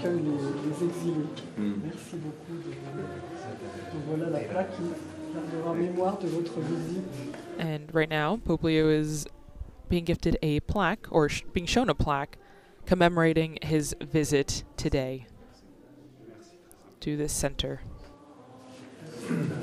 accueille les exilés. Merci beaucoup. Donc voilà la plaque qui gardera mémoire de votre visite. And right now, Pope Leo is being gifted a plaque, or being shown a plaque, commemorating his visit today to this center.